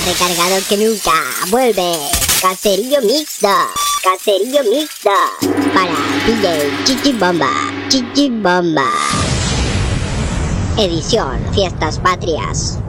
más recargado que nunca. Vuelve Caserío Mixto. Caserío Mixto. Para DJ Chichibomba. Chichibomba. Edición Fiestas Patrias.